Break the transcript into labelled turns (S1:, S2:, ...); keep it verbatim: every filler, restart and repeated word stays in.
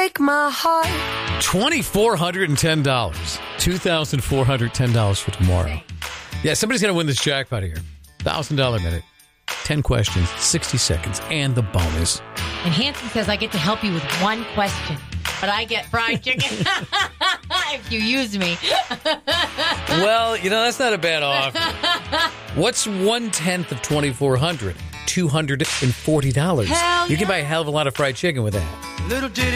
S1: break my heart.
S2: two thousand four hundred ten dollars. two thousand four hundred ten dollars for tomorrow. Yeah, somebody's going to win this jackpot here. one thousand dollars minute. ten questions, sixty seconds, and the bonus.
S3: And Hanson says I get to help you with one question, but I get fried chicken if you use me.
S2: Well, you know, that's not a bad offer. What's one-tenth of twenty-four hundred? two hundred forty dollars.
S3: Hell
S2: You can
S3: yeah.
S2: buy a hell of a lot of fried chicken with that.
S1: Little did